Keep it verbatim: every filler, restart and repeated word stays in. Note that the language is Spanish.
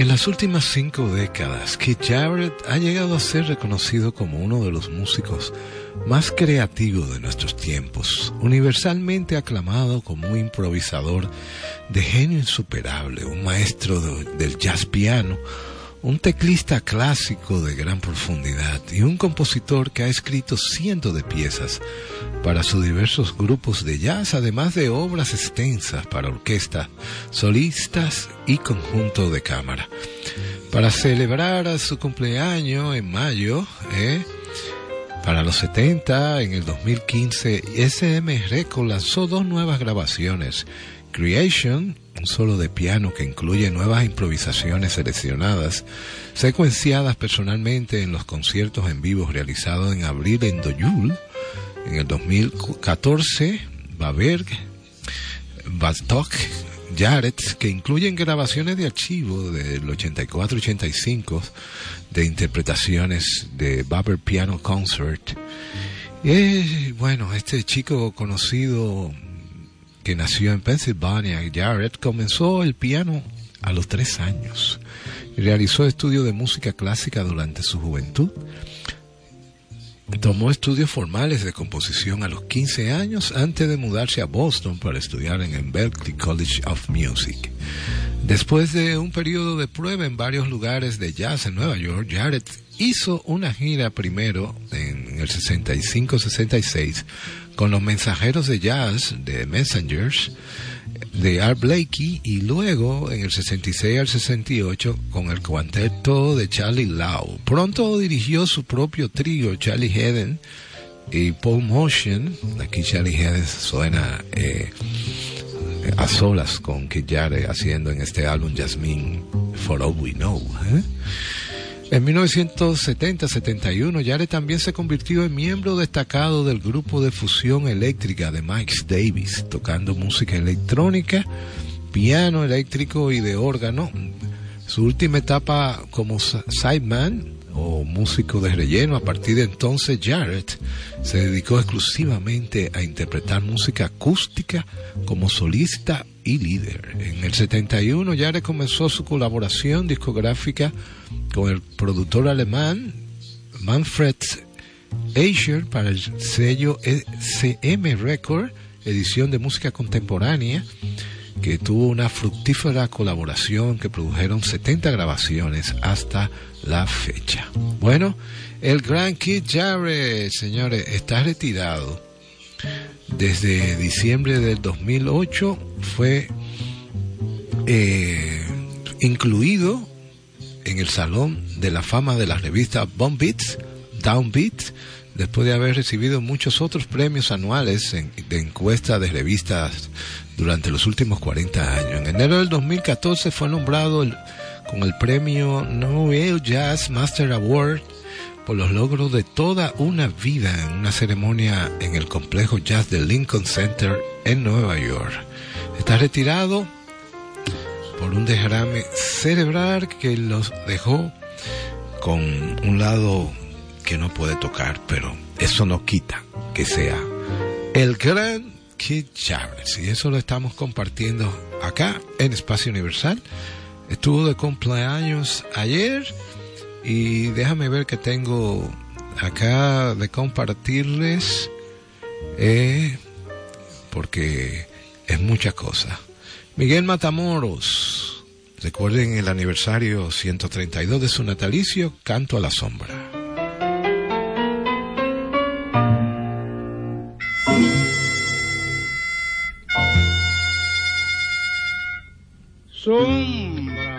En las últimas cinco décadas, Keith Jarrett ha llegado a ser reconocido como uno de los músicos más creativos de nuestros tiempos, universalmente aclamado como un improvisador de genio insuperable, un maestro de, del jazz piano, un teclista clásico de gran profundidad y un compositor que ha escrito cientos de piezas para sus diversos grupos de jazz, además de obras extensas para orquesta, solistas y conjunto de cámara. Para celebrar su cumpleaños en mayo, eh, para los setenta, en el dos mil quince, S M Records lanzó dos nuevas grabaciones, Creation, un solo de piano que incluye nuevas improvisaciones seleccionadas, secuenciadas personalmente en los conciertos en vivo realizados en abril en Doyul. En el dos mil catorce, Baberg, Bastok, Jarrett, que incluyen grabaciones de archivo del ochenta y cuatro ochenta y cinco de interpretaciones de Baber Piano Concert. Y bueno, este chico conocido que nació en Pensilvania, Jarrett, comenzó el piano a los tres años y realizó estudios de música clásica durante su juventud. Tomó estudios formales de composición a los quince años antes de mudarse a Boston para estudiar en el Berklee College of Music. Después de un periodo de prueba en varios lugares de jazz en Nueva York, Jarrett hizo una gira primero en el sesenta y cinco sesenta y seis con los mensajeros de jazz de Messengers de Art Blakey y luego en el sesenta y seis al sesenta y ocho con el cuarteto de Charlie Lau. Pronto dirigió su propio trío, Charlie Haden y Paul Motion. Aquí Charlie Haden suena eh, a solas con Keith Jarrett haciendo en este álbum Jasmine For All We Know. ¿eh? En mil novecientos setenta setenta y uno, Jarrett también se convirtió en miembro destacado del grupo de fusión eléctrica de Miles Davis, tocando música electrónica, piano eléctrico y de órgano. Su última etapa como sideman o músico de relleno, a partir de entonces Jarrett se dedicó exclusivamente a interpretar música acústica como solista y líder. En el setenta y uno, Jarrett comenzó su colaboración discográfica con el productor alemán Manfred Eicher para el sello S M Record, edición de música contemporánea, que tuvo una fructífera colaboración que produjeron setenta grabaciones hasta la fecha. Bueno, el gran Keith Jarrett, señores, está retirado. Desde diciembre del dos mil ocho fue eh, incluido en el Salón de la Fama de la revista Bum Beats, Down Beat, después de haber recibido muchos otros premios anuales en, de encuesta de revistas durante los últimos cuarenta años. En enero del dos mil catorce fue nombrado el, con el premio Noel Jazz Master Award por los logros de toda una vida en una ceremonia en el complejo jazz del Lincoln Center en Nueva York. Está retirado por un derrame cerebral que los dejó con un lado que no puede tocar, pero eso no quita que sea el gran Keith Jarrett. Y eso lo estamos compartiendo acá en Espacio Universal. Estuvo de cumpleaños ayer y déjame ver que tengo acá de compartirles, eh, porque es mucha cosa. Miguel Matamoros, recuerden el aniversario ciento treinta y dos de su natalicio, Canto a la Sombra. Sombra